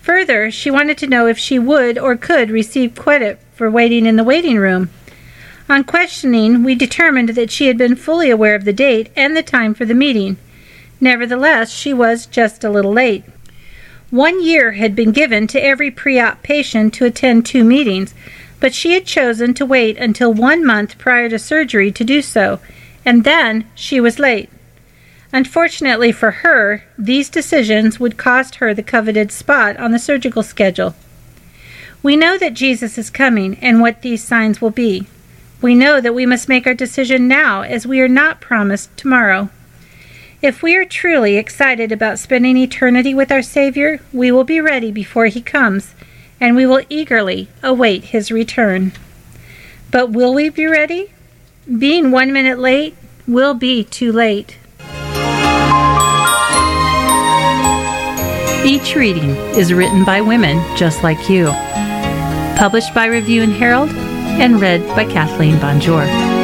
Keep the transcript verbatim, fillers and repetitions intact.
Further, she wanted to know if she would or could receive credit for waiting in the waiting room. On questioning, we determined that she had been fully aware of the date and the time for the meeting. Nevertheless, she was just a little late. One year had been given to every pre-op patient to attend two meetings, but she had chosen to wait until one month prior to surgery to do so, and then she was late. Unfortunately for her, these decisions would cost her the coveted spot on the surgical schedule. We know that Jesus is coming and what these signs will be. We know that we must make our decision now, as we are not promised tomorrow. If we are truly excited about spending eternity with our Savior, we will be ready before He comes, and we will eagerly await His return. But will we be ready? Being one minute late will be too late. Each reading is written by women just like you. Published by Review and Herald and read by Kathleen Bonjour.